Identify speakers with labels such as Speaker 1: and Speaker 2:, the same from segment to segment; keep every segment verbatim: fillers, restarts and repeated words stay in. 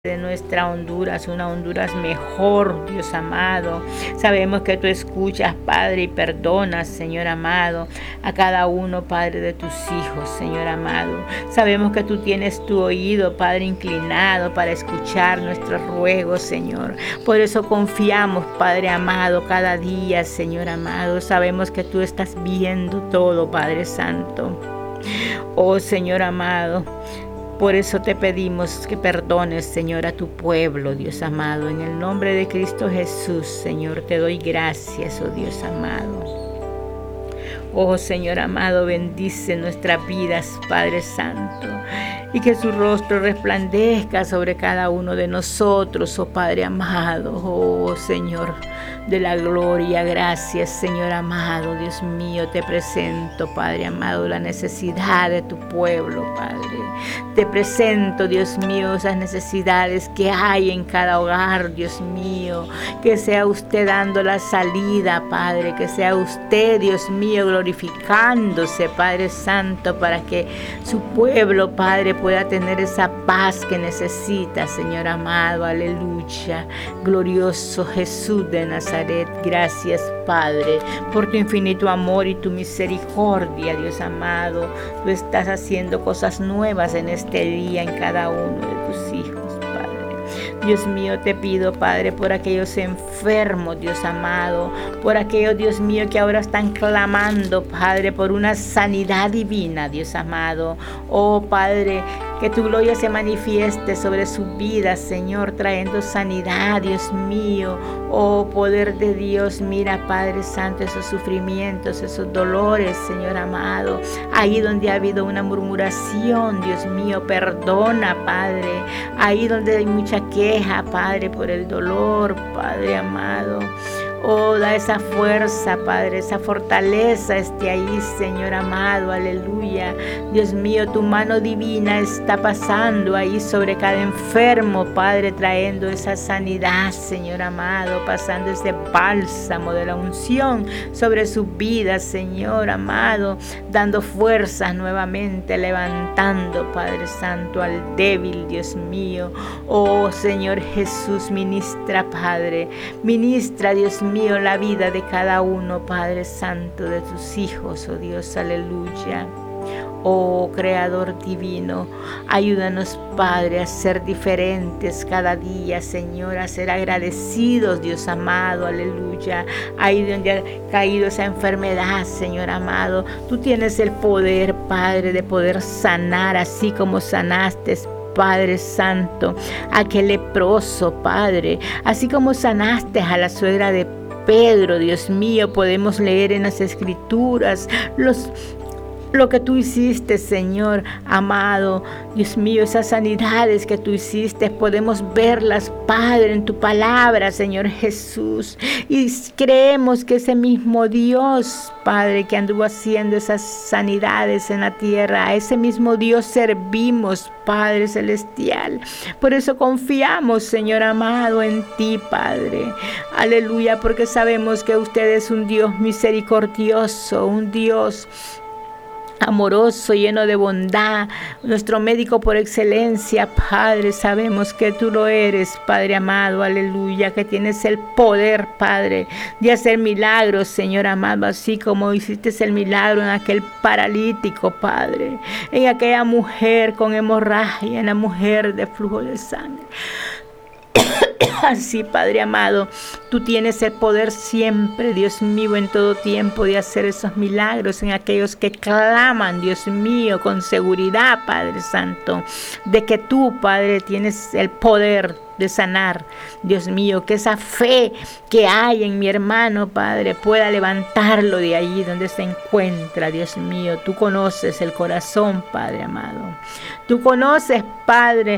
Speaker 1: de nuestra Honduras, una Honduras mejor, Dios amado. Sabemos que tú escuchas, Padre, y perdonas, Señor amado, a cada uno, Padre, de tus hijos, Señor amado. Sabemos que tú tienes tu oído, Padre, inclinado para escuchar nuestros ruegos, Señor. Por eso confiamos, Padre amado, cada día, Señor amado. Sabemos que tú estás viendo todo, Padre Santo. Oh, Señor amado, por eso te pedimos que perdones, Señor, a tu pueblo, Dios amado. En el nombre de Cristo Jesús, Señor, te doy gracias, oh Dios amado. Oh, Señor amado, bendice nuestras vidas, Padre Santo, y que su rostro resplandezca sobre cada uno de nosotros, oh Padre amado. Oh, Señor de la gloria, gracias, Señor amado. Dios mío, te presento, Padre amado, la necesidad de tu pueblo, Padre. Te presento, Dios mío, esas necesidades que hay en cada hogar, Dios mío. Que sea usted dando la salida, Padre. Que sea usted, Dios mío, glorificándose, Padre Santo, para que su pueblo, Padre, pueda tener esa paz que necesita, Señor amado. Aleluya. Glorioso Jesús de Nazaret. Gracias, Padre, por tu infinito amor y tu misericordia, Dios amado. Tú estás haciendo cosas nuevas en este día en cada uno de tus hijos, Padre. Dios mío, te pido, Padre, por aquellos enfermos, Dios amado, por aquellos, Dios mío, que ahora están clamando, Padre, por una sanidad divina, Dios amado. Oh, Padre, que tu gloria se manifieste sobre su vida, Señor, trayendo sanidad, Dios mío. Oh, poder de Dios, mira, Padre Santo, esos sufrimientos, esos dolores, Señor amado. Ahí donde ha habido una murmuración, Dios mío, perdona, Padre. Ahí donde hay mucha queja, Padre, por el dolor, Padre amado. Oh, da esa fuerza, Padre, esa fortaleza esté ahí, Señor amado, aleluya. Dios mío, tu mano divina está pasando ahí sobre cada enfermo, Padre, trayendo esa sanidad, Señor amado, pasando ese bálsamo de la unción sobre sus vidas, Señor amado, dando fuerzas nuevamente, levantando, Padre Santo, al débil, Dios mío. Oh, Señor Jesús, ministra, Padre, ministra, Dios mío, mío, la vida de cada uno, Padre Santo, de tus hijos, oh Dios, aleluya. Oh, Creador divino, ayúdanos, Padre, a ser diferentes cada día, Señor, a ser agradecidos, Dios amado, aleluya. Ahí donde ha caído esa enfermedad, Señor amado, tú tienes el poder, Padre, de poder sanar, así como sanaste, Padre Santo, aquel leproso, Padre, así como sanaste a la suegra de Pedro, Dios mío, podemos leer en las Escrituras los lo que tú hiciste, Señor amado. Dios mío, esas sanidades que tú hiciste, podemos verlas, Padre, en tu palabra, Señor Jesús. Y creemos que ese mismo Dios, Padre, que anduvo haciendo esas sanidades en la tierra, a ese mismo Dios servimos, Padre Celestial. Por eso confiamos, Señor amado, en ti, Padre. Aleluya, porque sabemos que usted es un Dios misericordioso, un Dios amoroso, lleno de bondad, nuestro médico por excelencia, Padre. Sabemos que tú lo eres, Padre amado, aleluya, que tienes el poder, Padre, de hacer milagros, Señor amado, así como hiciste el milagro en aquel paralítico, Padre, en aquella mujer con hemorragia, en la mujer de flujo de sangre. Así, Padre amado, tú tienes el poder siempre, Dios mío, en todo tiempo de hacer esos milagros en aquellos que claman, Dios mío, con seguridad, Padre Santo, de que tú, Padre, tienes el poder de sanar, Dios mío, que esa fe que hay en mi hermano, Padre, pueda levantarlo de allí donde se encuentra, Dios mío. Tú conoces el corazón, Padre amado. Tú conoces, Padre,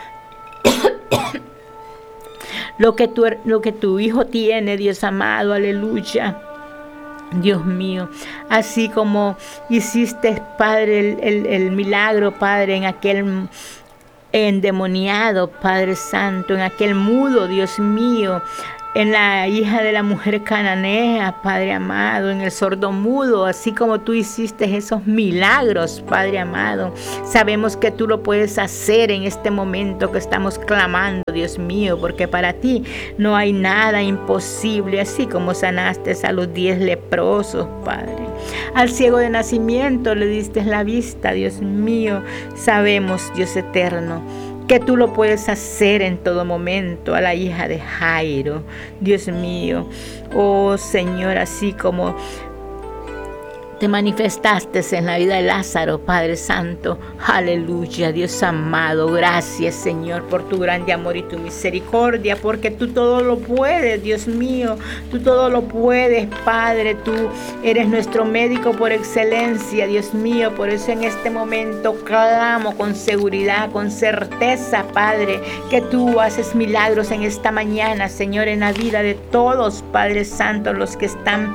Speaker 1: Lo que, tu, lo que tu Hijo tiene, Dios amado, aleluya. Dios mío, así como hiciste, Padre, el, el, el milagro, Padre, en aquel endemoniado, Padre Santo, en aquel mudo, Dios mío, en la hija de la mujer cananea, Padre amado, en el sordomudo, así como tú hiciste esos milagros, Padre amado. Sabemos que tú lo puedes hacer en este momento que estamos clamando, Dios mío, porque para ti no hay nada imposible, así como sanaste a los diez leprosos, Padre. Al ciego de nacimiento le diste la vista, Dios mío. Sabemos, Dios eterno, que tú lo puedes hacer en todo momento. A la hija de Jairo, Dios mío. Oh Señor, así como te manifestaste en la vida de Lázaro, Padre Santo. Aleluya, Dios amado. Gracias, Señor, por tu grande amor y tu misericordia, porque tú todo lo puedes, Dios mío. Tú todo lo puedes, Padre. Tú eres nuestro médico por excelencia, Dios mío. Por eso en este momento clamo con seguridad, con certeza, Padre, que tú haces milagros en esta mañana, Señor, en la vida de todos, Padre Santo, los que están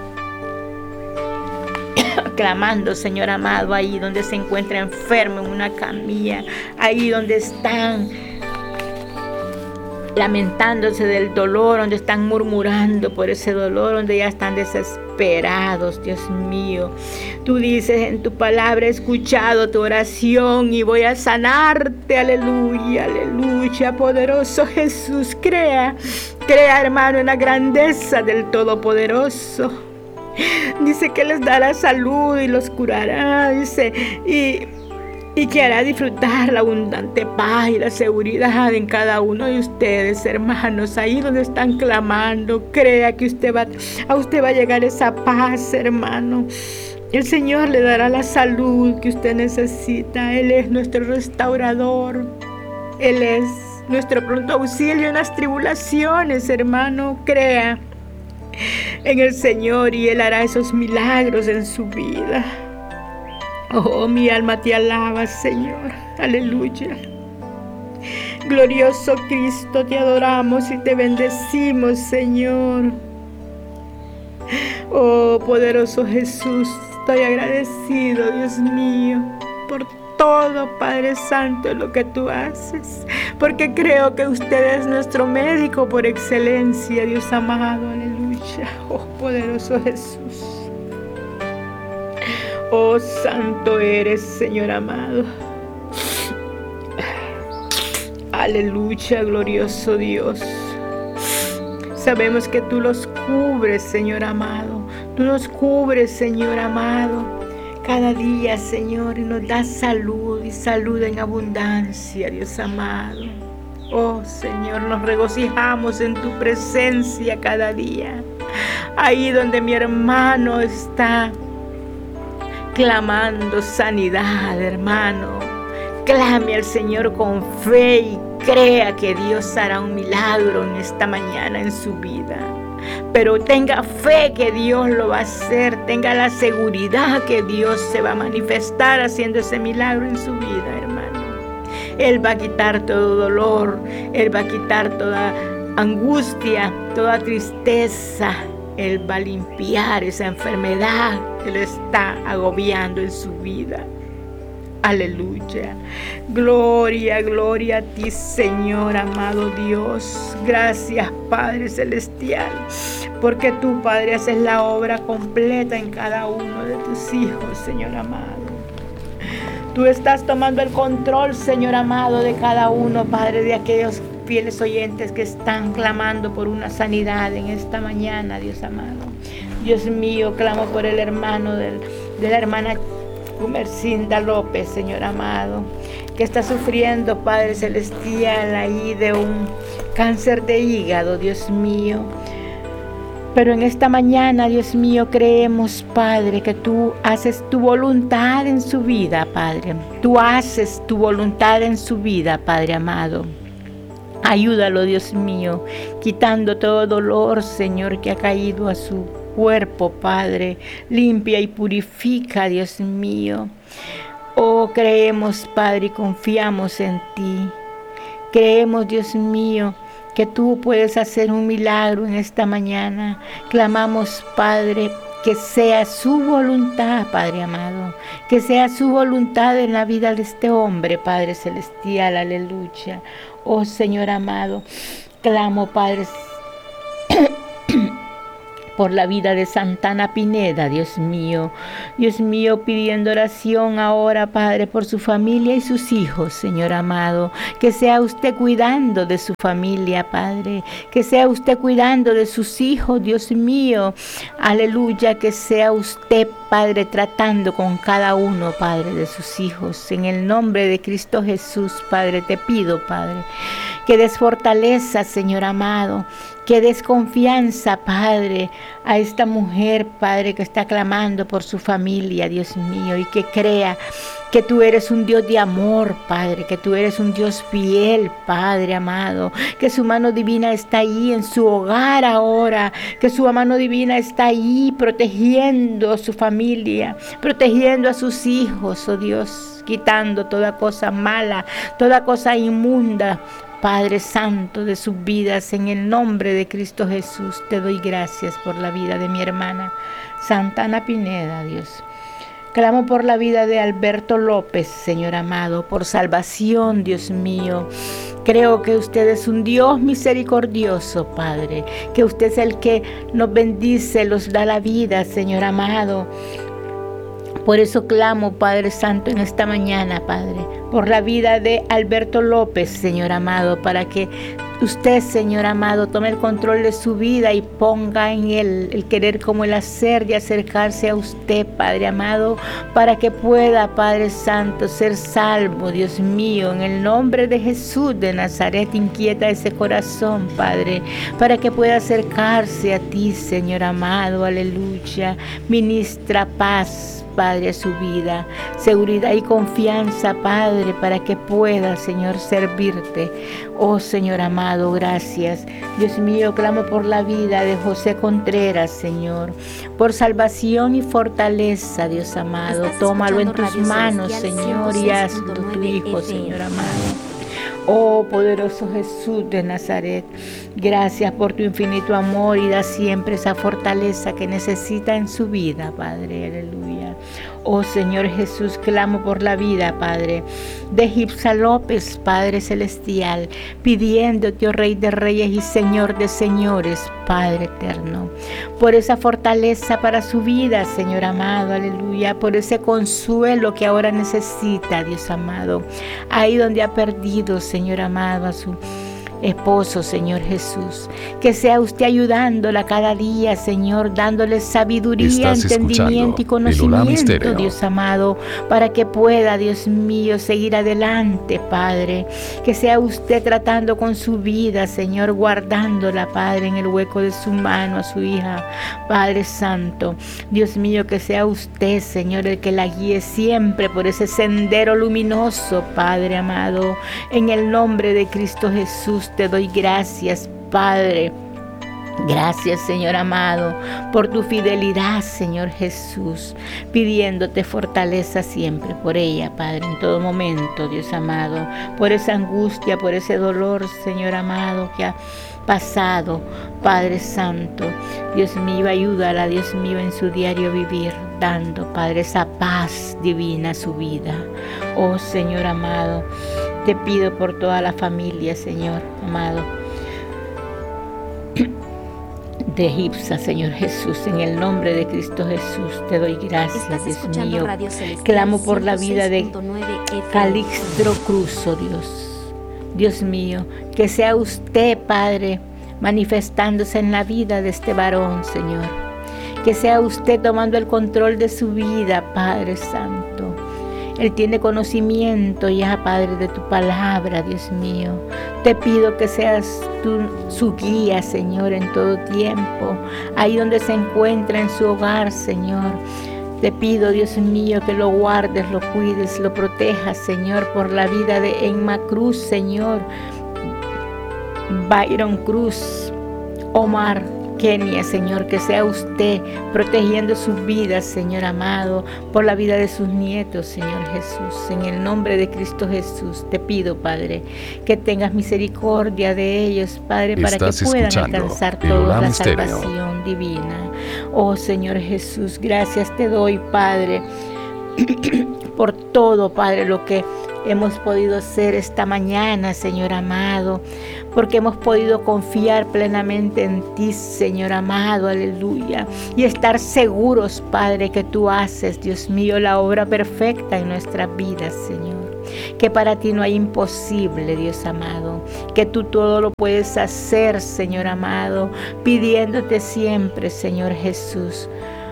Speaker 1: clamando, Señor amado, ahí donde se encuentra enfermo en una camilla, ahí donde están lamentándose del dolor, donde están murmurando por ese dolor, donde ya están desesperados, Dios mío. Tú dices en tu palabra: he escuchado tu oración y voy a sanarte. Aleluya, aleluya, poderoso Jesús. Crea, crea, hermano, en la grandeza del Todopoderoso. Dice que les dará salud y los curará, dice, y, y que hará disfrutar la abundante paz y la seguridad en cada uno de ustedes, hermanos, ahí donde están clamando. Crea que usted va, a usted va a llegar esa paz, hermano. El Señor le dará la salud que usted necesita. Él es nuestro restaurador. Él es nuestro pronto auxilio en las tribulaciones, hermano. Crea en el Señor y Él hará esos milagros en su vida. Oh, mi alma te alaba, Señor. Aleluya. Glorioso Cristo, te adoramos y te bendecimos, Señor. Oh, poderoso Jesús, estoy agradecido, Dios mío, por todo, Padre Santo, lo que tú haces, porque creo que usted es nuestro médico por excelencia, Dios amado. Aleluya. Oh, poderoso Jesús. Oh, santo eres, Señor amado. Aleluya, glorioso Dios. Sabemos que tú los cubres, Señor amado. Tú nos cubres, Señor amado, cada día, Señor, y nos das salud y salud en abundancia, Dios amado. Oh, Señor, nos regocijamos en tu presencia cada día. Ahí donde mi hermano está clamando sanidad, hermano, clame al Señor con fe y crea que Dios hará un milagro en esta mañana en su vida. Pero tenga fe que Dios lo va a hacer, tenga la seguridad que Dios se va a manifestar haciendo ese milagro en su vida, hermano. Él va a quitar todo dolor, Él va a quitar toda angustia, toda tristeza. Él va a limpiar esa enfermedad que le está agobiando en su vida. Aleluya. Gloria, gloria a ti, Señor, amado Dios. Gracias, Padre Celestial, porque tú, Padre, haces la obra completa en cada uno de tus hijos, Señor amado. Tú estás tomando el control, Señor amado, de cada uno, Padre, de aquellos fieles oyentes que están clamando por una sanidad en esta mañana, Dios amado. Dios mío, clamo por el hermano del, de la hermana Gumercinda López, Señor amado, que está sufriendo, Padre Celestial, ahí de un cáncer de hígado, Dios mío. Pero en esta mañana, Dios mío, creemos, Padre, que tú haces tu voluntad en su vida, Padre. Tú haces tu voluntad en su vida, Padre amado. Ayúdalo, Dios mío, quitando todo dolor, Señor, que ha caído a su cuerpo, Padre. Limpia y purifica, Dios mío. Oh, creemos, Padre, y confiamos en ti. Creemos, Dios mío, que tú puedes hacer un milagro en esta mañana. Clamamos, Padre, que sea su voluntad, Padre amado, que sea su voluntad en la vida de este hombre, Padre Celestial. Aleluya. Oh, Señor amado, clamo, Padre por la vida de Santana Pineda, Dios mío. Dios mío, pidiendo oración ahora, Padre, por su familia y sus hijos, Señor amado. Que sea usted cuidando de su familia, Padre. Que sea usted cuidando de sus hijos, Dios mío. Aleluya, que sea usted, Padre, tratando con cada uno, Padre, de sus hijos. En el nombre de Cristo Jesús, Padre, te pido, Padre, que des fortaleza, Señor amado. Que des confianza, Padre, a esta mujer, Padre, que está clamando por su familia, Dios mío, y que crea que tú eres un Dios de amor, Padre, que tú eres un Dios fiel, Padre amado, que su mano divina está ahí en su hogar ahora, que su mano divina está ahí protegiendo a su familia, protegiendo a sus hijos, oh Dios, quitando toda cosa mala, toda cosa inmunda, Padre Santo, de sus vidas. En el nombre de Cristo Jesús te doy gracias por la vida de mi hermana Santana Pineda, Dios. Clamo por la vida de Alberto López, Señor amado, por salvación, Dios mío. Creo que usted es un Dios misericordioso, Padre, que usted es el que nos bendice, los da la vida, Señor amado. Por eso clamo, Padre Santo, en esta mañana, Padre, por la vida de Alberto López, Señor amado, para que usted, Señor amado, tome el control de su vida y ponga en él el querer como el hacer y acercarse a usted, Padre amado, para que pueda, Padre Santo, ser salvo, Dios mío, en el nombre de Jesús de Nazaret. Inquieta ese corazón, Padre, para que pueda acercarse a ti, Señor amado, aleluya. Ministra paz, Padre, a su vida, seguridad y confianza, Padre, para que pueda, Señor, servirte. Oh, Señor amado, gracias. Dios mío, clamo por la vida de José Contreras, Señor, por salvación y fortaleza, Dios amado. Tómalo en tus manos, Señor, y hazlo tu Hijo, Señor amado. Oh, poderoso Jesús de Nazaret, gracias por tu infinito amor y da siempre esa fortaleza que necesita en su vida, Padre, aleluya. Oh, Señor Jesús, clamo por la vida, Padre, de Gipsa López, Padre Celestial, pidiéndote, oh Rey de Reyes y Señor de Señores, Padre eterno, por esa fortaleza para su vida, Señor amado, aleluya, por ese consuelo que ahora necesita, Dios amado, ahí donde ha perdido, Señor amado, a su esposo, Señor Jesús, que sea usted ayudándola cada día, Señor, dándole sabiduría, entendimiento y conocimiento, Dios amado, para que pueda, Dios mío, seguir adelante, Padre, que sea usted tratando con su vida, Señor, guardándola, Padre, en el hueco de su mano a su hija, Padre Santo, Dios mío, que sea usted, Señor, el que la guíe siempre por ese sendero luminoso, Padre amado, en el nombre de Cristo Jesús. Te doy gracias, Padre. Gracias, Señor amado, por tu fidelidad, Señor Jesús, pidiéndote fortaleza siempre por ella, Padre, en todo momento, Dios amado, por esa angustia, por ese dolor, Señor amado, que ha pasado, Padre Santo. Dios mío, ayúdala, Dios mío, en su diario vivir, dando, Padre, esa paz divina a su vida. Oh, Señor amado, te pido por toda la familia, Señor amado, de Gipsa, Señor Jesús, en el nombre de Cristo Jesús, te doy gracias, Dios mío. Clamo por la vida de Calixto Cruz, oh Dios. Dios mío, que sea usted, Padre, manifestándose en la vida de este varón, Señor. Que sea usted tomando el control de su vida, Padre Santo. Él tiene conocimiento ya, Padre, de tu palabra, Dios mío. Te pido que seas tú su guía, Señor, en todo tiempo. Ahí donde se encuentra en su hogar, Señor. Te pido, Dios mío, que lo guardes, lo cuides, lo protejas, Señor, por la vida de Emma Cruz, Señor. Byron Cruz, Omar Kenia, Señor, que sea usted protegiendo sus vidas, Señor amado, por la vida de sus nietos, Señor Jesús. En el nombre de Cristo Jesús, te pido, Padre, que tengas misericordia de ellos, Padre, para que puedan alcanzar toda la salvación divina. Oh, Señor Jesús, gracias te doy, Padre, por todo, Padre, lo que hemos podido ser esta mañana, Señor amado, porque hemos podido confiar plenamente en ti, Señor amado, aleluya, y estar seguros, Padre, que tú haces, Dios mío, la obra perfecta en nuestras vidas, Señor, que para ti no hay imposible, Dios amado, que tú todo lo puedes hacer, Señor amado, pidiéndote siempre, Señor Jesús,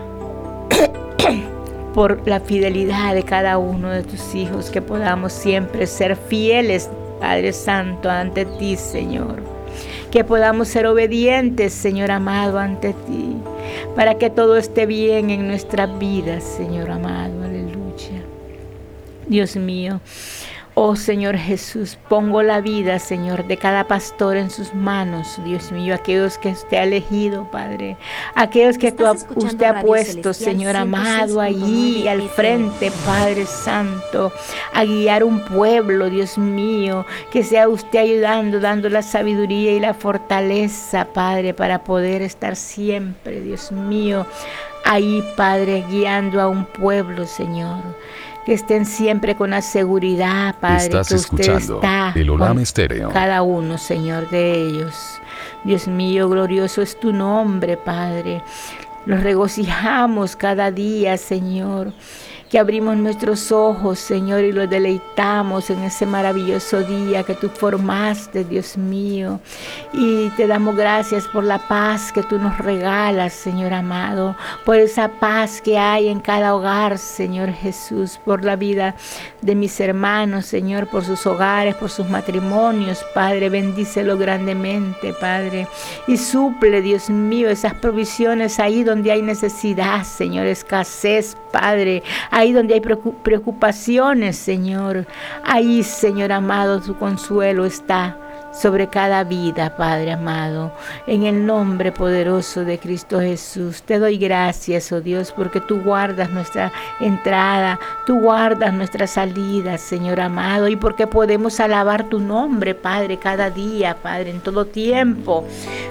Speaker 1: por la fidelidad de cada uno de tus hijos, que podamos siempre ser fieles, Padre Santo, ante ti, Señor. Que podamos ser obedientes, Señor amado, ante ti, para que todo esté bien en nuestras vidas, Señor amado, aleluya. Dios mío, oh Señor Jesús, pongo la vida, Señor, de cada pastor en sus manos, Dios mío, aquellos que usted ha elegido, Padre, aquellos que tú, usted ha puesto, Señor amado, allí al frente, Padre Santo, a guiar un pueblo, Dios mío, que sea usted ayudando, dando la sabiduría y la fortaleza, Padre, para poder estar siempre, Dios mío, ahí, Padre, guiando a un pueblo, Señor. Que estén siempre con la seguridad, Padre,
Speaker 2: Estás
Speaker 1: que usted está
Speaker 2: el
Speaker 1: con
Speaker 2: Estéreo.
Speaker 1: Cada uno, Señor, de ellos. Dios mío, glorioso es tu nombre, Padre. Nos regocijamos cada día, Señor, que abrimos nuestros ojos, Señor, y los deleitamos en ese maravilloso día que tú formaste, Dios mío. Y te damos gracias por la paz que tú nos regalas, Señor amado, por esa paz que hay en cada hogar, Señor Jesús, por la vida de mis hermanos, Señor, por sus hogares, por sus matrimonios, Padre, bendícelo grandemente, Padre, y suple, Dios mío, esas provisiones ahí donde hay necesidad, Señor, escasez, Padre, ahí donde hay preocupaciones, Señor, ahí, Señor amado, tu consuelo está sobre cada vida, Padre amado, en el nombre poderoso de Cristo Jesús. Te doy gracias, oh Dios, porque tú guardas nuestra entrada, tú guardas nuestra salida, Señor amado, y porque podemos alabar tu nombre, Padre, cada día, Padre, en todo tiempo,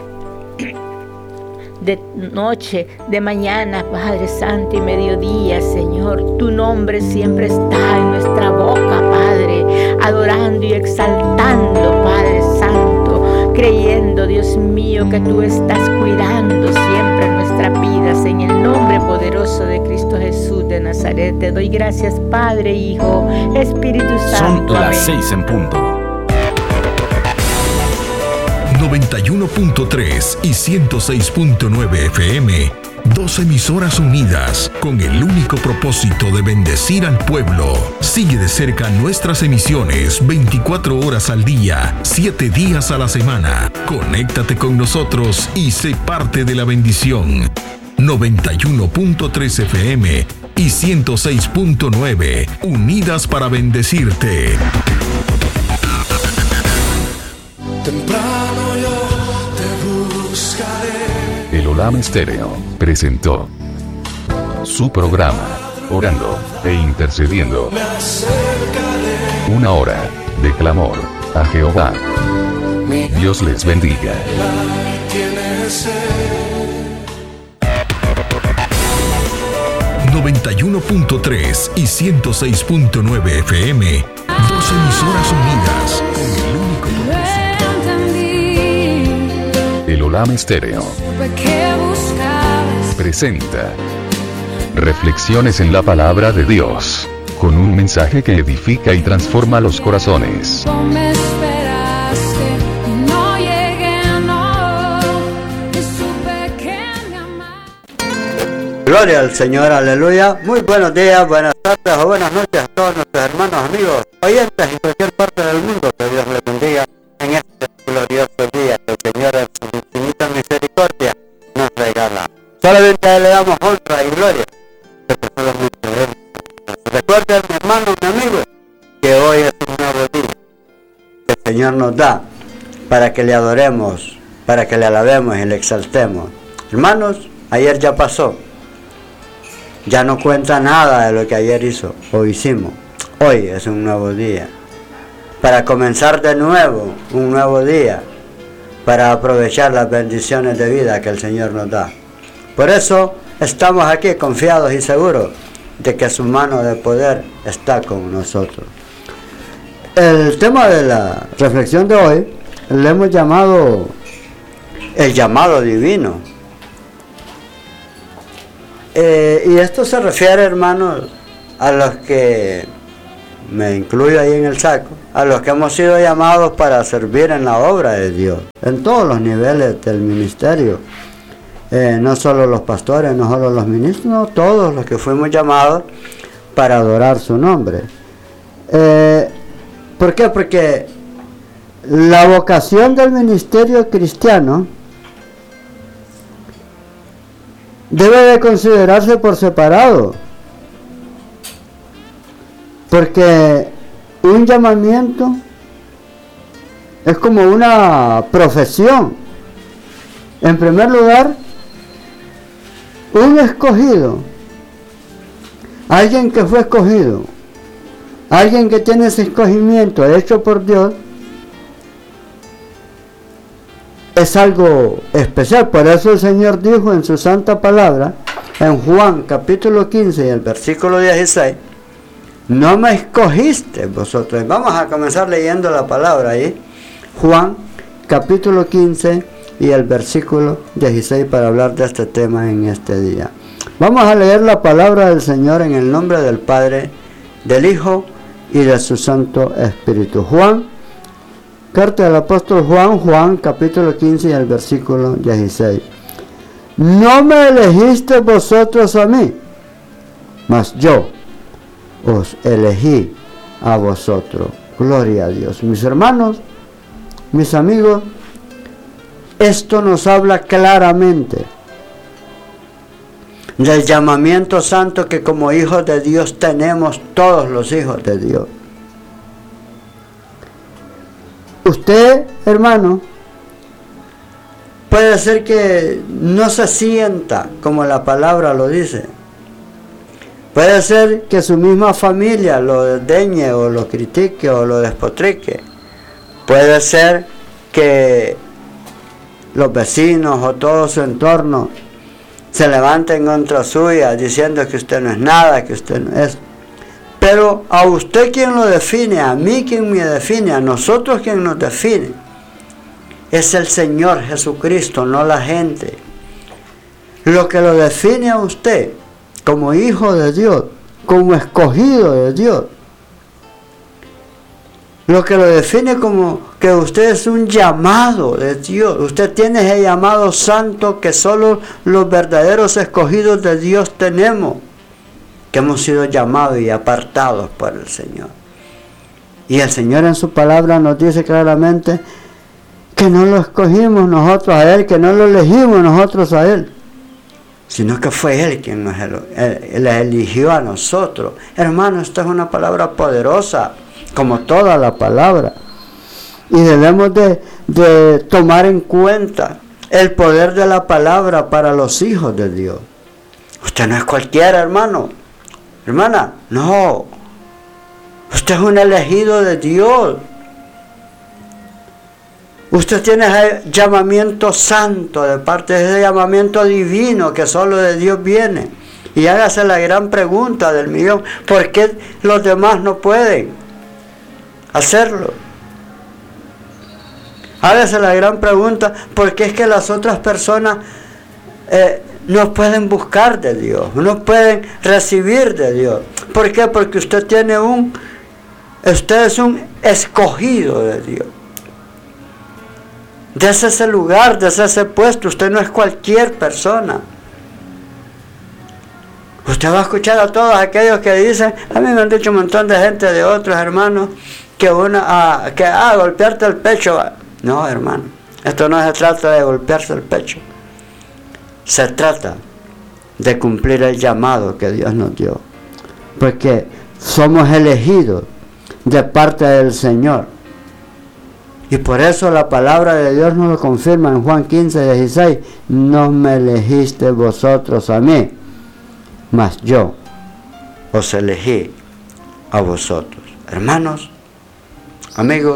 Speaker 1: de noche, de mañana, Padre Santo, y mediodía, Señor. Tu nombre siempre está en nuestra boca, Padre, adorando y exaltando, Padre Santo, creyendo, Dios mío, que tú estás cuidando siempre nuestras vidas, en el nombre poderoso de Cristo Jesús de Nazaret. Te doy gracias, Padre, Hijo, Espíritu Santo.
Speaker 2: Son las seis en punto.
Speaker 3: noventa y uno punto tres y ciento seis punto nueve F M, dos emisoras unidas con el único propósito de bendecir al pueblo. Sigue de cerca nuestras emisiones veinticuatro horas al día, siete días a la semana. Conéctate con nosotros y sé parte de la bendición. noventa y uno punto tres F M y ciento seis punto nueve, unidas para bendecirte.
Speaker 4: Temprano yo te buscaré.
Speaker 2: El Olam Estéreo presentó su programa Orando e Intercediendo.
Speaker 4: Me acercaré.
Speaker 2: Una hora de clamor a Jehová. Dios les bendiga.
Speaker 4: Tiene sed.
Speaker 3: noventa y uno punto tres y ciento seis punto nueve F M, dos emisoras unidas con el único propósito.
Speaker 2: El Olam Estéreo presenta Reflexiones en la Palabra de Dios, con un mensaje que edifica y transforma los corazones.
Speaker 5: Gloria al Señor, aleluya. Muy buenos días, buenas tardes o buenas noches a todos nuestros hermanos, amigos, oyentes en cualquier parte del mundo. Que Dios les bendiga en este glorioso día que el Señor en su infinita misericordia nos regala. Solamente a Él le damos honra y gloria, porque solamente Él. Recuerden, mi hermano, mi amigo, que hoy es un nuevo día que el Señor nos da para que le adoremos, para que le alabemos y le exaltemos. Hermanos, ayer ya pasó. Ya no cuenta nada de lo que ayer hizo o hicimos. Hoy es un nuevo día. Para comenzar de nuevo, un nuevo día. Para aprovechar las bendiciones de vida que el Señor nos da. Por eso estamos aquí confiados y seguros de que su mano de poder está con nosotros. El tema de la reflexión de hoy le hemos llamado el llamado divino. Eh, y esto se refiere, hermanos, a los que, me incluyo ahí en el saco, a los que hemos sido llamados para servir en la obra de Dios, en todos los niveles del ministerio. Eh, no solo los pastores, no solo los ministros, no, todos los que fuimos llamados para adorar su nombre. Eh, ¿Por qué? Porque la vocación del ministerio cristiano debe de considerarse por separado, porque un llamamiento es como una profesión. En primer lugar, un escogido, alguien que fue escogido, alguien que tiene ese escogimiento hecho por Dios, es algo especial. Por eso el Señor dijo en su santa palabra, en Juan capítulo quince y el versículo dieciséis, no me escogiste vosotros. Vamos a comenzar leyendo la palabra ahí, Juan capítulo quince y el versículo dieciséis, para hablar de este tema en este día. Vamos a leer la palabra del Señor en el nombre del Padre, del Hijo y de su Santo Espíritu. Juan, carta del apóstol Juan, Juan capítulo quince y el versículo dieciséis. No me elegiste vosotros a mí, mas yo os elegí a vosotros. Gloria a Dios. Mis hermanos, mis amigos, esto nos habla claramente del llamamiento santo que como hijos de Dios tenemos todos los hijos de Dios. Usted, hermano, puede ser que no se sienta como la palabra lo dice. Puede ser que su misma familia lo desdeñe o lo critique o lo despotrique. Puede ser que los vecinos o todo su entorno se levanten contra suya diciendo que usted no es nada, que usted no es. Pero a usted quien lo define, a mí quien me define, a nosotros quien nos define, es el Señor Jesucristo, no la gente. Lo que lo define a usted como hijo de Dios, como escogido de Dios, lo que lo define como que usted es un llamado de Dios. Usted tiene ese llamado santo que solo los verdaderos escogidos de Dios tenemos, que hemos sido llamados y apartados por el Señor. Y el Señor en su palabra nos dice claramente que no lo escogimos nosotros a Él, que no lo elegimos nosotros a Él, sino que fue Él quien nos eligió a nosotros. Hermano, esta es una palabra poderosa, como toda la palabra, y debemos de, de tomar en cuenta el poder de la palabra para los hijos de Dios. Usted no es cualquiera, hermano, hermana, no, usted es un elegido de Dios. Usted tiene ese llamamiento santo de parte de ese llamamiento divino que solo de Dios viene. Y hágase la gran pregunta del millón: ¿por qué los demás no pueden hacerlo? Hágase la gran pregunta: ¿por qué es que las otras personas eh, no pueden buscar de Dios, no pueden recibir de Dios? ¿Por qué? Porque usted tiene un, usted es un escogido de Dios. Desde ese lugar, desde ese puesto, usted no es cualquier persona. Usted va a escuchar a todos aquellos que dicen, a mí me han dicho un montón de gente de otros hermanos, que una, ah, que ah, golpearte el pecho. No, hermano, esto no se trata de golpearse el pecho. Se trata de cumplir el llamado que Dios nos dio. Porque somos elegidos de parte del Señor. Y por eso la palabra de Dios nos lo confirma en Juan quince, dieciséis. No me elegiste vosotros a mí, mas yo os elegí a vosotros. Hermanos, amigos,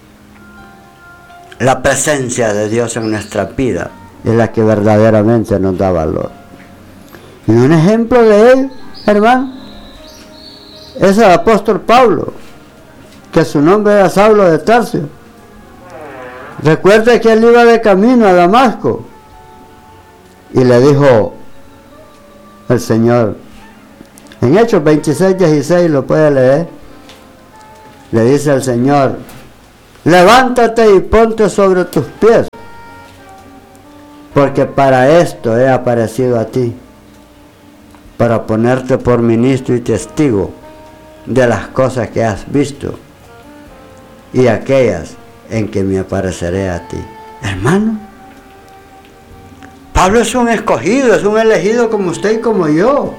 Speaker 5: la presencia de Dios en nuestra vida es la que verdaderamente nos da valor. Y un ejemplo de él, hermano, es el apóstol Pablo. que su nombre era Saulo de Tarso. Recuerda que él iba de camino a Damasco y le dijo el Señor, en Hechos veintiséis, dieciséis, lo puede leer, le dice el Señor, levántate y ponte sobre tus pies, porque para esto he aparecido a ti, para ponerte por ministro y testigo de las cosas que has visto y aquellas en que me apareceré a ti. Hermano, Pablo es un escogido, es un elegido como usted y como yo.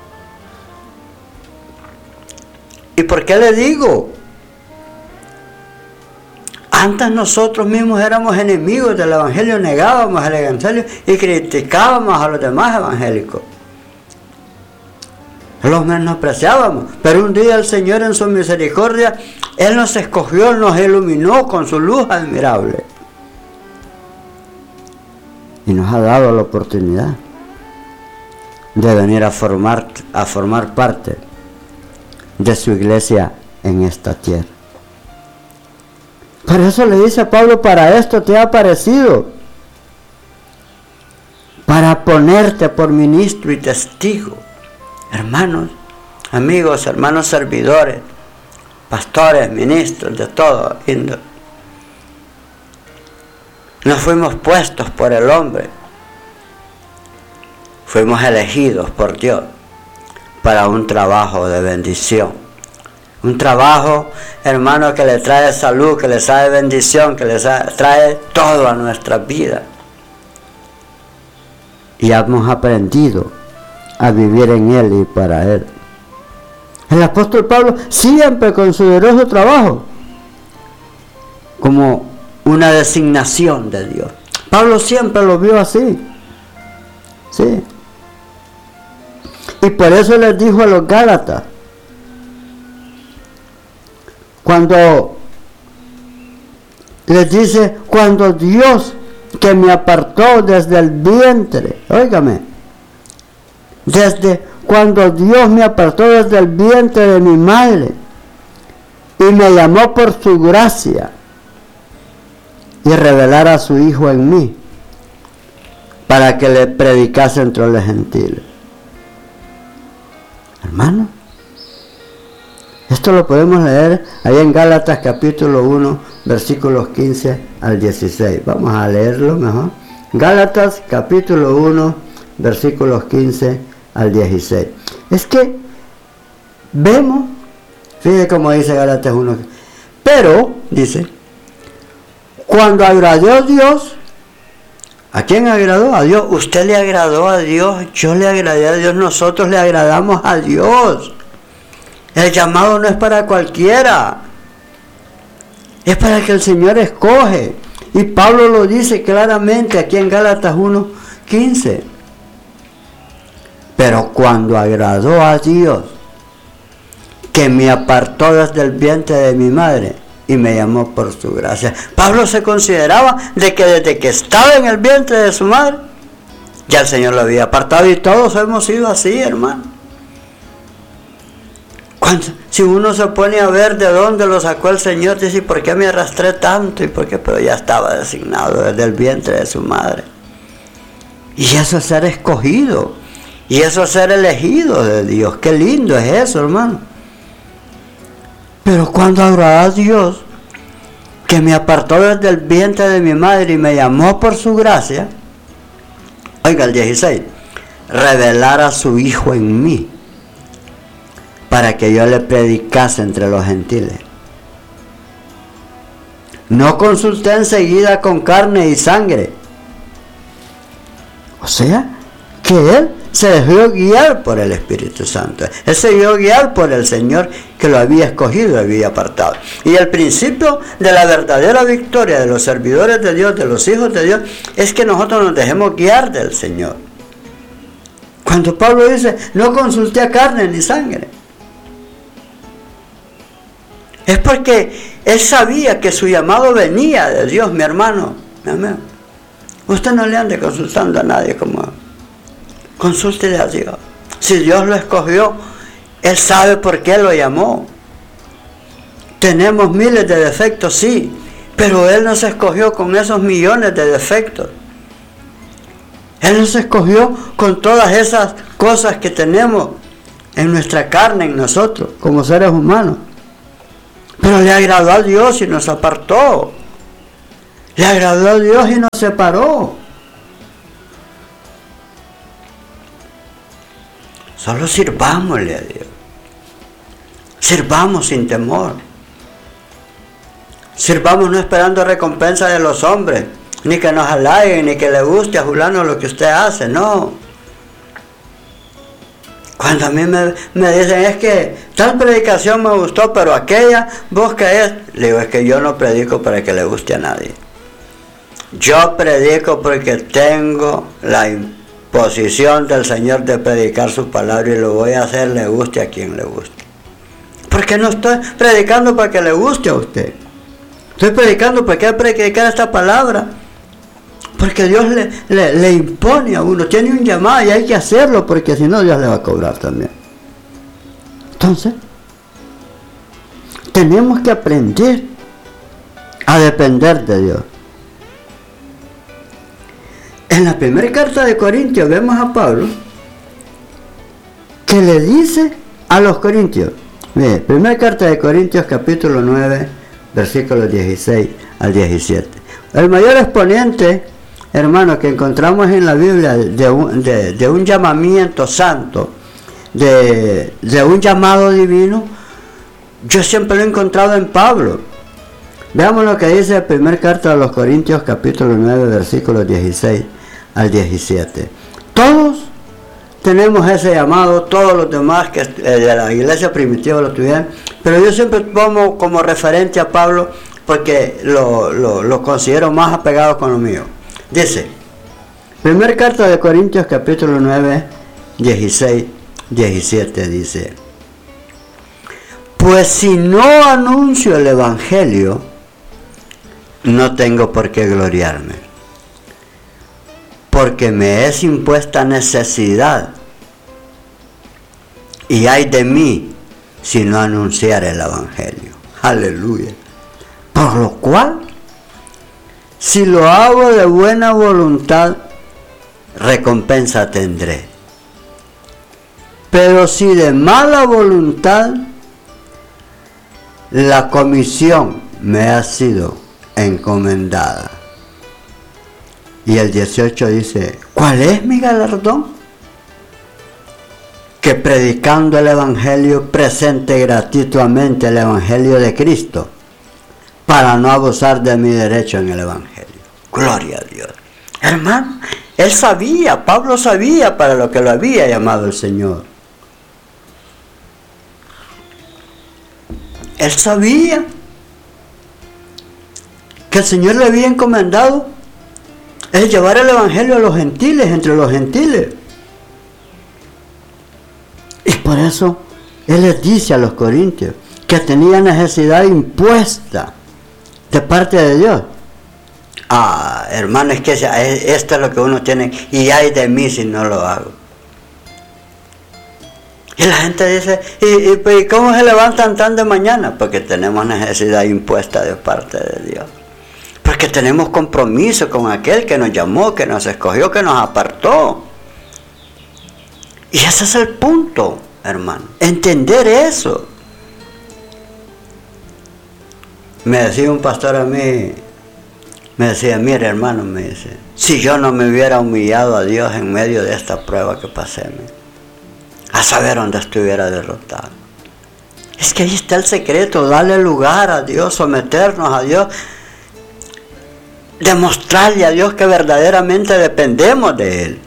Speaker 5: ¿Y por qué le digo? Antes nosotros mismos éramos enemigos del evangelio, negábamos el evangelio y criticábamos a los demás evangélicos. Los menospreciábamos, pero un día el Señor en su misericordia, Él nos escogió, nos iluminó con su luz admirable y nos ha dado la oportunidad de venir a formar, a formar parte de su iglesia en esta tierra. Por eso le dice a Pablo, para esto te ha aparecido, para ponerte por ministro y testigo. Hermanos, amigos, hermanos servidores, pastores, ministros, de todo índole. No fuimos puestos por el hombre, fuimos elegidos por Dios para un trabajo de bendición. Un trabajo, hermano, que le trae salud, que le trae bendición, que le trae todo a nuestra vida. Y hemos aprendido a vivir en Él y para Él. El apóstol Pablo siempre consideró su trabajo como una designación de Dios. Pablo siempre lo vio así. Sí. Y por eso les dijo a los Gálatas, cuando les dice, cuando Dios que me apartó desde el vientre, óigame, desde cuando Dios me apartó desde el vientre de mi madre y me llamó por su gracia y revelara a su Hijo en mí para que le predicase entre los gentiles. Hermano, esto lo podemos leer ahí en Gálatas capítulo uno, versículos quince al dieciséis. Vamos a leerlo mejor. Gálatas capítulo uno, versículos quince al dieciséis. Es que vemos, fíjate cómo dice Gálatas uno, pero, dice, cuando agradó a Dios, ¿a quién agradó? A Dios. Usted le agradó a Dios, yo le agradé a Dios, nosotros le agradamos a Dios. El llamado no es para cualquiera, es para el que el Señor escoge. Y Pablo lo dice claramente aquí en Gálatas uno, quince. Pero cuando agradó a Dios, que me apartó desde el vientre de mi madre y me llamó por su gracia. Pablo se consideraba de que desde que estaba en el vientre de su madre, ya el Señor lo había apartado, y todos hemos sido así, hermano. Cuando, si uno se pone a ver de dónde lo sacó el Señor, dice, ¿por qué me arrastré tanto? ¿Y por qué? Pero ya estaba designado desde el vientre de su madre. Y eso es ser escogido. Y eso es ser elegido de Dios. Qué lindo es eso, hermano. Pero cuando agradó a Dios, que me apartó desde el vientre de mi madre y me llamó por su gracia, oiga el dieciséis, revelar a su Hijo en mí, para que yo le predicase entre los gentiles. No consulté enseguida con carne y sangre. O sea, que Él se dejó guiar por el Espíritu Santo. Él se dejó guiar por el Señor que lo había escogido y había apartado. Y el principio de la verdadera victoria de los servidores de Dios, de los hijos de Dios, es que nosotros nos dejemos guiar del Señor. Cuando Pablo dice, no consulté a carne ni sangre, es porque él sabía que su llamado venía de Dios, mi hermano. Mi amigo. Usted no le ande consultando a nadie como consúltele a Dios. Si Dios lo escogió, Él sabe por qué lo llamó. Tenemos miles de defectos, sí, pero Él nos escogió con esos millones de defectos. Él nos escogió con todas esas cosas que tenemos en nuestra carne, en nosotros, como seres humanos. Pero le agradó a Dios y nos apartó. Le agradó a Dios y nos separó. Solo sirvámosle a Dios. Sirvamos sin temor. Sirvamos no esperando recompensa de los hombres, ni que nos halaguen, ni que le guste a fulano lo que usted hace, no. Cuando a mí me, me dicen, es que tal predicación me gustó, pero aquella, ¿vos qué es? Le digo, es que yo no predico para que le guste a nadie. Yo predico porque tengo la imposición del Señor de predicar su palabra y lo voy a hacer, le guste a quien le guste. Porque no estoy predicando para que le guste a usted. Estoy predicando porque hay que predicar esta palabra. Porque Dios le, le, le impone a uno, tiene un llamado y hay que hacerlo, porque si no Dios le va a cobrar también. Entonces, tenemos que aprender a depender de Dios. En la primera carta de Corintios vemos a Pablo que le dice a los corintios, mire, primera carta de Corintios capítulo nueve, versículos dieciséis al diecisiete. El mayor exponente, hermanos, que encontramos en la Biblia de un, de, de un llamamiento santo, de, de un llamado divino, yo siempre lo he encontrado en Pablo. Veamos lo que dice la primera carta de los Corintios, capítulo nueve, versículos dieciséis al diecisiete. Todos tenemos ese llamado, todos los demás que de la iglesia primitiva lo tuvieron, pero yo siempre tomo como referente a Pablo porque lo, lo, lo considero más apegado con lo mío. Dice, primera carta de Corintios capítulo nueve, dieciséis, diecisiete, dice, pues si no anuncio el evangelio, no tengo por qué gloriarme, porque me es impuesta necesidad, y ay de mí si no anunciar el evangelio. Aleluya. Por lo cual, si lo hago de buena voluntad, recompensa tendré. Pero si de mala voluntad, la comisión me ha sido encomendada. Y el dieciocho dice, ¿cuál es mi galardón? Que predicando el evangelio presente gratuitamente el evangelio de Cristo, para no abusar de mi derecho en el evangelio. Gloria a Dios. Hermano, él sabía, Pablo sabía para lo que lo había llamado el Señor. Él sabía que el Señor le había encomendado el llevar el evangelio a los gentiles, entre los gentiles. Y por eso él les dice a los corintios que tenía necesidad impuesta de parte de Dios. Ah, hermano, es que esto es lo que uno tiene, y ay de mí si no lo hago. Y la gente dice, ¿y, y, y cómo se levantan tan de mañana? Porque tenemos necesidad impuesta de parte de Dios. Porque tenemos compromiso con aquel que nos llamó, que nos escogió, que nos apartó. Y ese es el punto, hermano. Entender eso. Me decía un pastor a mí, me decía, mire hermano, me dice, si yo no me hubiera humillado a Dios en medio de esta prueba que pasé, a saber dónde estuviera derrotado. Es que ahí está el secreto, darle lugar a Dios, someternos a Dios, demostrarle a Dios que verdaderamente dependemos de Él.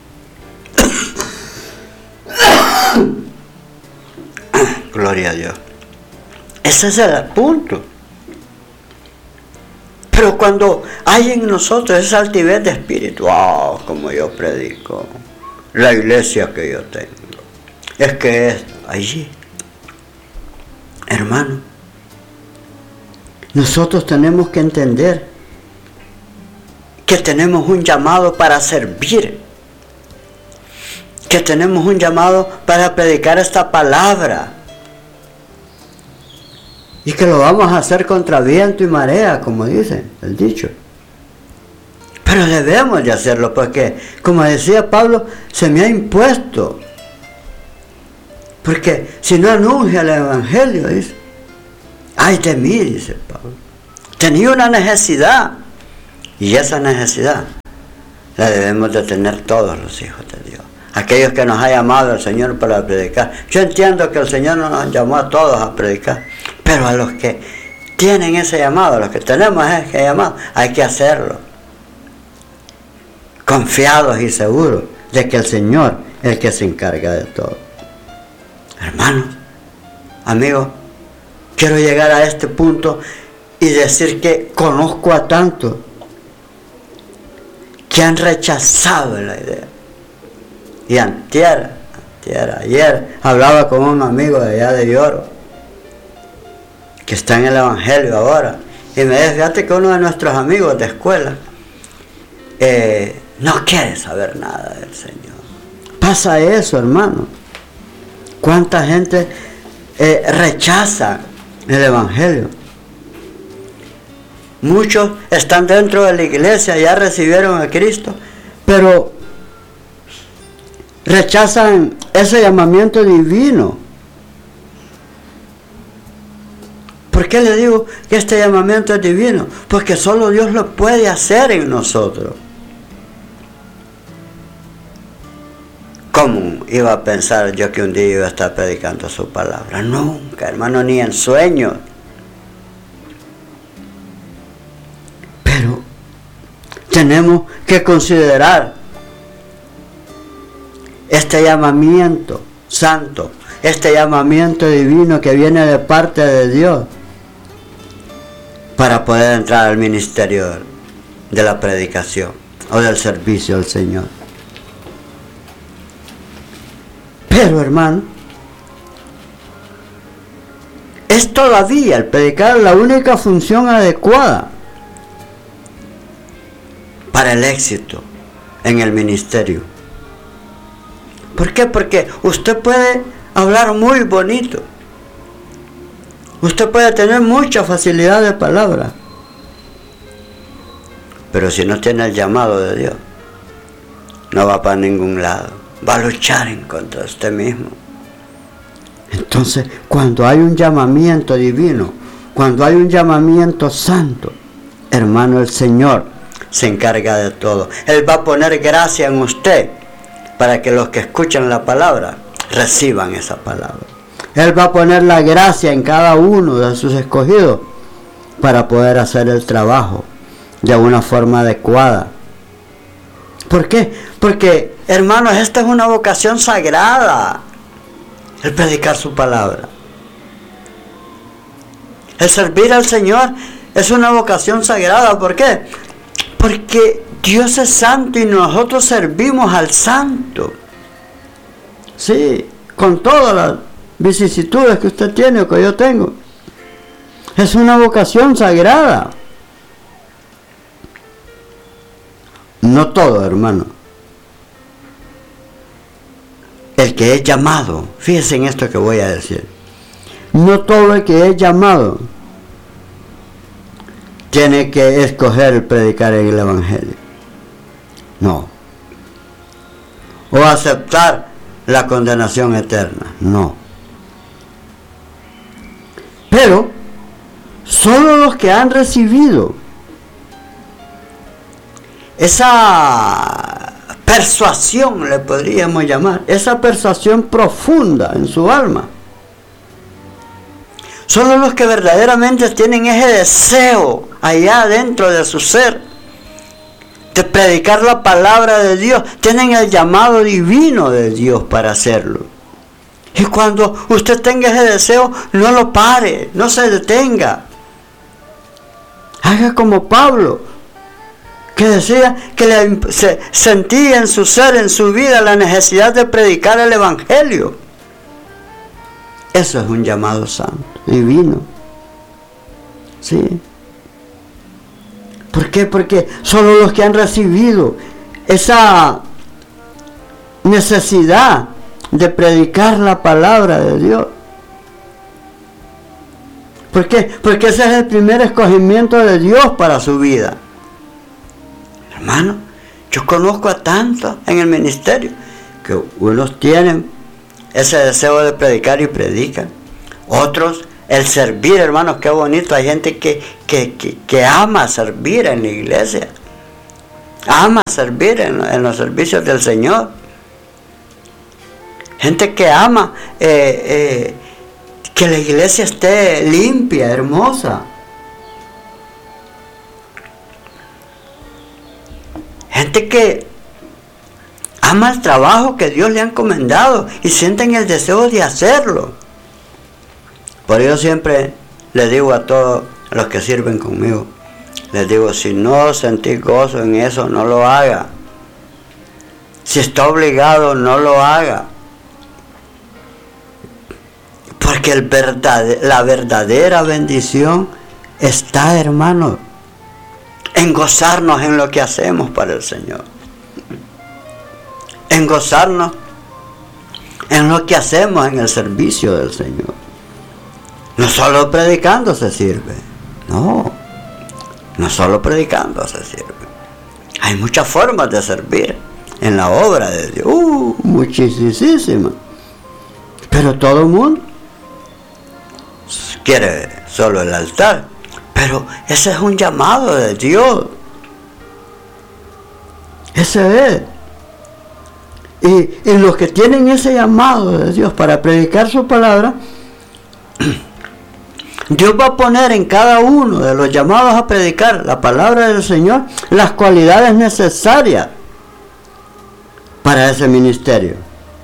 Speaker 5: Gloria a Dios. Ese es el punto. Pero cuando hay en nosotros esa altivez de espíritu, oh, como yo predico, la iglesia que yo tengo, es que es allí, hermano, nosotros tenemos que entender que tenemos un llamado para servir, que tenemos un llamado para predicar esta palabra. y que lo vamos a hacer contra viento y marea, como dice el dicho. Pero debemos de hacerlo porque, como decía Pablo, se me ha impuesto. Porque si no anuncia el Evangelio, dice, ay de mí, dice Pablo. Tenía una necesidad, y esa necesidad la debemos de tener todos los hijos de Dios. Aquellos que nos ha llamado el Señor para predicar. Yo entiendo que el Señor no nos llamó a todos a predicar, pero a los que tienen ese llamado, a los que tenemos ese llamado, hay que hacerlo. Confiados y seguros de que el Señor es el que se encarga de todo. Hermanos, amigos, quiero llegar a este punto y decir que conozco a tantos que han rechazado la idea. Y antier, antier, ayer, hablaba con un amigo de allá de Lloro, que está en el Evangelio ahora, y me dice, fíjate que uno de nuestros amigos de escuela eh, no quiere saber nada del Señor. Pasa eso, hermano. ¿Cuánta gente eh, rechaza el Evangelio? Muchos están dentro de la iglesia, ya recibieron a Cristo, pero rechazan ese llamamiento divino. ¿Por qué le digo que este llamamiento es divino? Porque solo Dios lo puede hacer en nosotros. ¿Cómo iba a pensar yo que un día iba a estar predicando su palabra? Nunca, hermano, ni en sueños. Pero tenemos que considerar este llamamiento santo, este llamamiento divino que viene de parte de Dios para poder entrar al ministerio de la predicación o del servicio al Señor. Pero, hermano, es todavía el predicar la única función adecuada para el éxito en el ministerio. ¿Por qué? Porque usted puede hablar muy bonito. Usted puede tener mucha facilidad de palabra. Pero si no tiene el llamado de Dios, no va para ningún lado. Va a luchar en contra de usted mismo. Entonces, cuando hay un llamamiento divino, cuando hay un llamamiento santo, hermano, el Señor se encarga de todo. Él va a poner gracia en usted para que los que escuchan la palabra reciban esa palabra. Él va a poner la gracia en cada uno de sus escogidos para poder hacer el trabajo de una forma adecuada. ¿Por qué? Porque, hermanos, esta es una vocación sagrada, el predicar su palabra. El servir al Señor es una vocación sagrada. ¿Por qué? Porque Dios es santo y nosotros servimos al santo. Sí, con todas las vicisitudes que usted tiene o que yo tengo. Es una vocación sagrada. No todo, hermano. El que es llamado, fíjense en esto que voy a decir. No todo el que es llamado tiene que escoger predicar el Evangelio. No. O aceptar la condenación eterna. No. Pero solo los que han recibido esa persuasión, le podríamos llamar, esa persuasión profunda en su alma, solo los que verdaderamente tienen ese deseo allá dentro de su ser de predicar la palabra de Dios, tienen el llamado divino de Dios para hacerlo. Y cuando usted tenga ese deseo, no lo pare, no se detenga. Haga como Pablo, que decía que le, se, sentía en su ser, en su vida, la necesidad de predicar el Evangelio. Eso es un llamado santo, divino. ¿Sí? ¿Por qué? Porque solo los que han recibido esa necesidad de predicar la palabra de Dios ¿Por qué? Porque ese es el primer escogimiento de Dios para su vida. Hermano, yo conozco a tantos en el ministerio que unos tienen ese deseo de predicar y predican. Otros, el servir, hermanos, qué bonito. Hay gente que, que, que, que ama servir en la iglesia. Ama servir en, en los servicios del Señor. Gente que ama eh, eh, que la iglesia esté limpia, hermosa. Gente que ama el trabajo que Dios le ha encomendado y sienten el deseo de hacerlo. Por ello siempre les digo a todos los que sirven conmigo, les digo, si no sentís gozo en eso, no lo haga. Si está obligado, no lo haga. Porque el verdad, la verdadera bendición está, hermano, en gozarnos en lo que hacemos para el Señor. En gozarnos en lo que hacemos en el servicio del Señor. No solo predicando se sirve. No. No solo predicando se sirve. Hay muchas formas de servir en la obra de Dios. Uh, muchísimas. Pero todo el mundo quiere solo el altar. Pero ese es un llamado de Dios. Ese es. Y, y los que tienen ese llamado de Dios para predicar su palabra, Dios va a poner en cada uno de los llamados a predicar la palabra del Señor las cualidades necesarias para ese ministerio.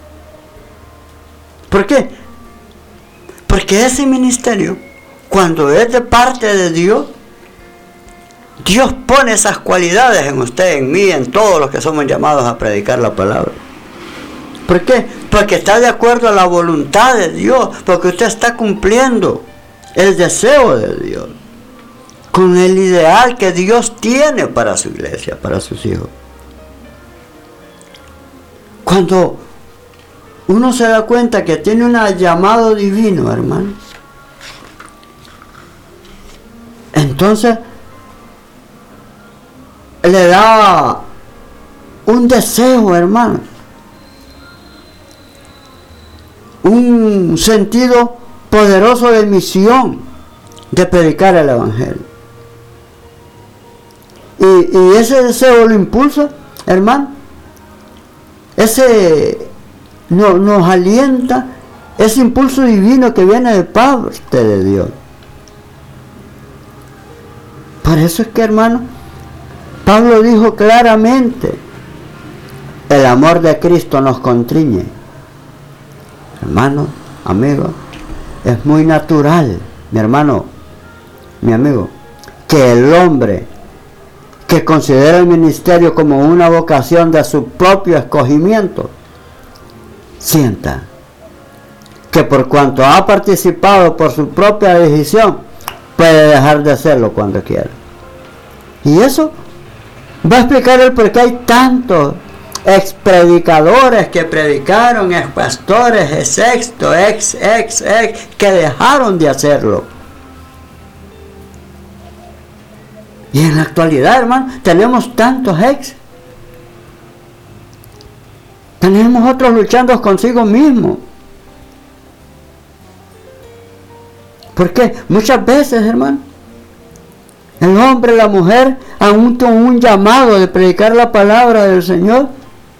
Speaker 5: ¿Por qué? Porque ese ministerio, cuando es de parte de Dios, Dios pone esas cualidades en usted, en mí, en todos los que somos llamados a predicar la palabra. ¿Por qué? Porque está de acuerdo a la voluntad de Dios, porque usted está cumpliendo el deseo de Dios, con el ideal que Dios tiene para su iglesia, para sus hijos. Cuando uno se da cuenta que tiene un llamado divino, hermano, entonces le da un deseo, hermano, un sentido poderoso de misión de predicar el evangelio. Y, y ese deseo lo impulsa, hermano. Ese no, nos alienta, ese impulso divino que viene de parte de Dios. Por eso es que, hermano, Pablo dijo claramente, el amor de Cristo nos constriñe. Hermano, amigo, es muy natural, mi hermano, mi amigo, que el hombre que considera el ministerio como una vocación de su propio escogimiento, sienta que por cuanto ha participado por su propia decisión, puede dejar de hacerlo cuando quiera. Y eso va a explicar el por qué hay tantos ex predicadores que predicaron, ex pastores, ex sexto, ex, ex, ex, que dejaron de hacerlo. Y en la actualidad, hermano, tenemos tantos ex. Tenemos otros luchando consigo mismos. Porque muchas veces, hermano, el hombre, la mujer, aún con un llamado de predicar la palabra del Señor,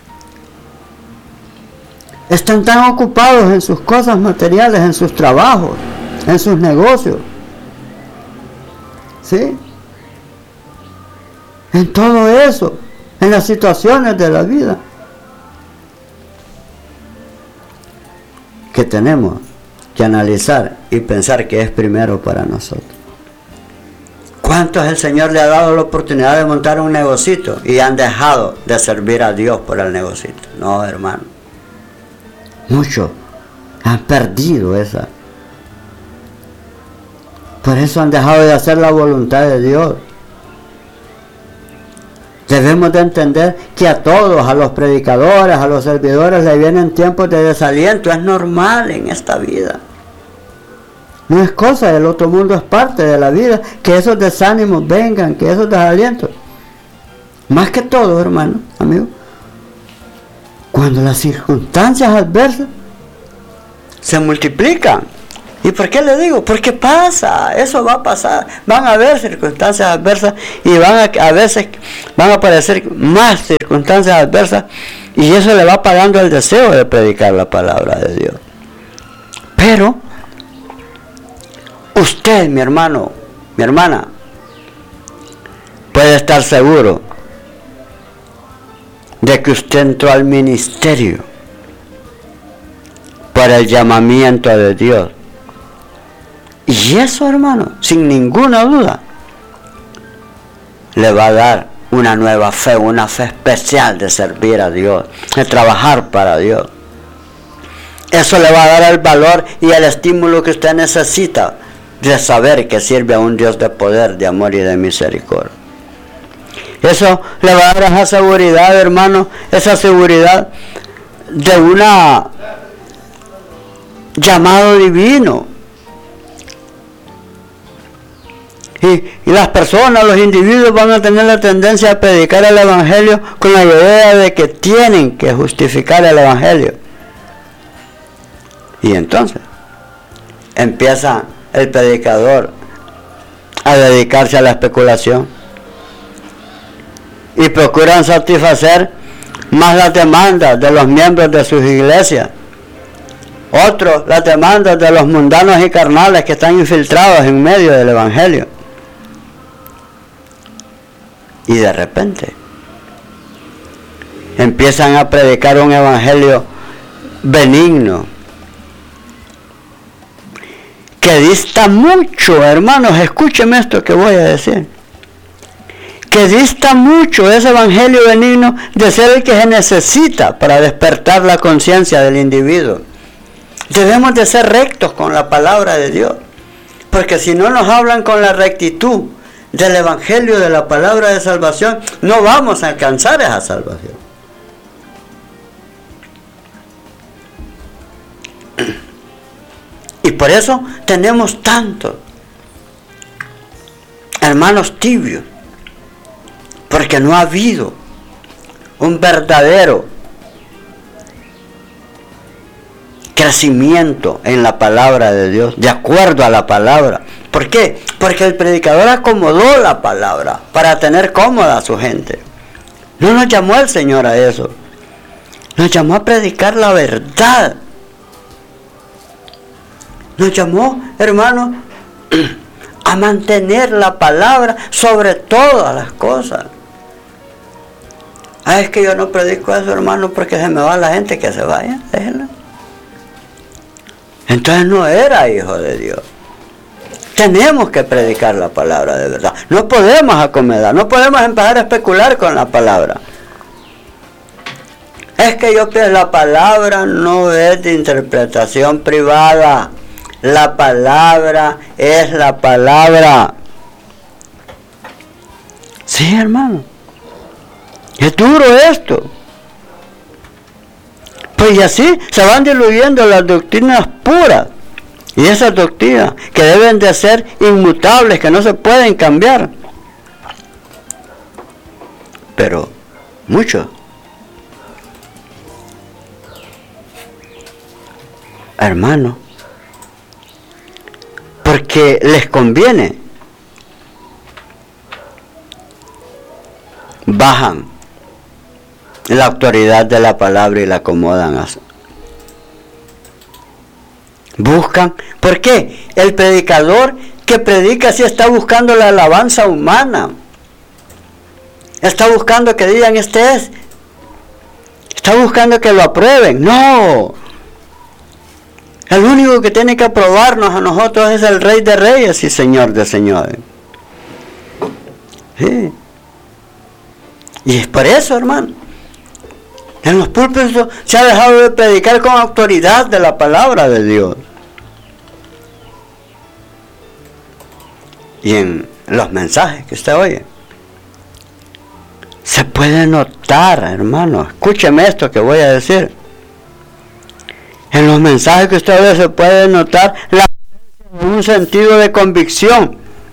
Speaker 5: están tan ocupados en sus cosas materiales, en sus trabajos, en sus negocios, ¿sí? En todo eso, en las situaciones de la vida, que tenemos que analizar y pensar que es primero para nosotros. ¿Cuántos el Señor le ha dado la oportunidad de montar un negocito y han dejado de servir a Dios por el negocito? No, hermano. Muchos han perdido esa. Por eso han dejado de hacer la voluntad de Dios. Debemos de entender que a todos, a los predicadores, a los servidores, le vienen tiempos de desaliento. Es normal en esta vida. No es cosa del otro mundo, es parte de la vida. Que esos desánimos vengan, que esos desalientos. Más que todo, hermano, amigo, cuando las circunstancias adversas se multiplican. ¿Y por qué le digo? Porque pasa, eso va a pasar. Van a haber circunstancias adversas y van a, a veces van a aparecer más circunstancias adversas, y eso le va apagando el deseo de predicar la palabra de Dios. Pero usted, mi hermano, mi hermana, puede estar seguro de que usted entró al ministerio por el llamamiento de Dios. Y eso, hermano, sin ninguna duda, le va a dar una nueva fe, una fe especial de servir a Dios, de trabajar para Dios. Eso le va a dar el valor y el estímulo que usted necesita de saber que sirve a un Dios de poder, de amor y de misericordia. Eso le va a dar esa seguridad, hermano, esa seguridad de un llamado divino. Y, y las personas, los individuos van a tener la tendencia a predicar el Evangelio con la idea de que tienen que justificar el Evangelio. Y entonces empieza el predicador a dedicarse a la especulación y procuran satisfacer más las demandas de los miembros de sus iglesias, otros las demandas de los mundanos y carnales que están infiltrados en medio del Evangelio. Y de repente empiezan a predicar un evangelio benigno, que dista mucho, hermanos, escúcheme esto que voy a decir, que dista mucho ese evangelio benigno de ser el que se necesita para despertar la conciencia del individuo. Debemos de ser rectos con la palabra de Dios, porque si no nos hablan con la rectitud del evangelio, de la palabra de salvación, no vamos a alcanzar esa salvación. Y por eso tenemos tantos hermanos tibios, porque no ha habido un verdadero crecimiento en la palabra de Dios, de acuerdo a la palabra. ¿Por qué? Porque el predicador acomodó la palabra para tener cómoda a su gente. No nos llamó el Señor a eso. Nos llamó a predicar la verdad. Nos llamó, hermano, a mantener la palabra sobre todas las cosas. Ah, es que yo no predico eso, hermano, porque se me va la gente, que se vaya, déjenla. Entonces no era hijo de Dios. Tenemos que predicar la palabra de verdad. No podemos acomodar, no podemos empezar a especular con la palabra. Es que yo pienso, la palabra no es de interpretación privada. La palabra es la palabra. Sí, hermano. Es duro esto. Pues y así se van diluyendo las doctrinas puras. Y esas doctrinas que deben de ser inmutables, que no se pueden cambiar. Pero muchos, hermanos, porque les conviene, bajan la autoridad de la palabra y la acomodan a su. Buscan, ¿por qué? El predicador que predica sí está buscando la alabanza humana. Está buscando que digan, este es. Está buscando que lo aprueben. No. El único que tiene que aprobarnos a nosotros es el Rey de Reyes y Señor de Señores. Sí. Y es por eso, hermano. En los púlpitos se ha dejado de predicar con autoridad de la palabra de Dios. Y en los mensajes que usted oye, se puede notar, hermano, escúcheme esto que voy a decir. En los mensajes que usted oye se puede notar la presencia un sentido de convicción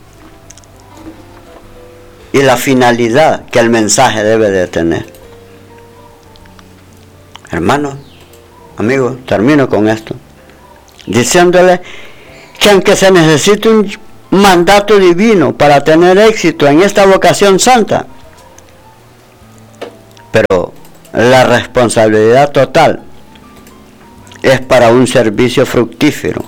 Speaker 5: y la finalidad que el mensaje debe de tener. Hermanos, amigos, termino con esto, diciéndole que aunque se necesite un mandato divino para tener éxito en esta vocación santa, pero la responsabilidad total es para un servicio fructífero.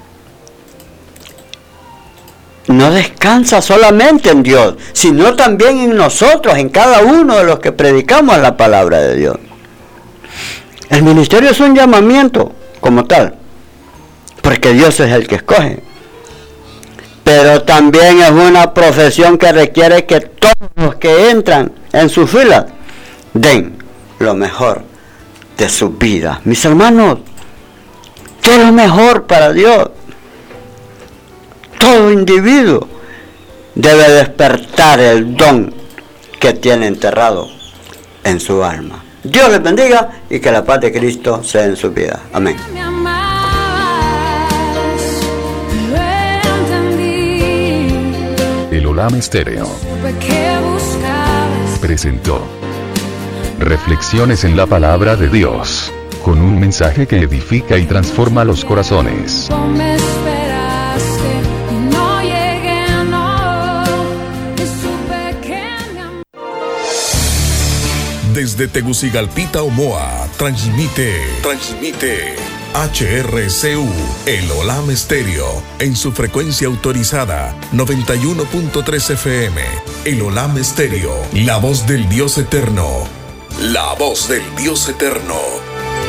Speaker 5: No descansa solamente en Dios, sino también en nosotros, en cada uno de los que predicamos la palabra de Dios. El ministerio es un llamamiento como tal, porque Dios es el que escoge. Pero también es una profesión que requiere que todos los que entran en sus filas den lo mejor de sus vidas. Mis hermanos, ¿qué es lo mejor para Dios? Todo individuo debe despertar el don que tiene enterrado en su alma. Dios les bendiga y que la paz de Cristo sea en su vida. Amén.
Speaker 2: El Olam Estéreo presentó Reflexiones en la Palabra de Dios, con un mensaje que edifica y transforma los corazones.
Speaker 3: Desde Tegucigalpita, Omoa, transmite, transmite H R C U, el Olam Estéreo, en su frecuencia autorizada, noventa y uno punto tres F M. El Olam Estéreo, la voz del Dios eterno. La voz del Dios eterno.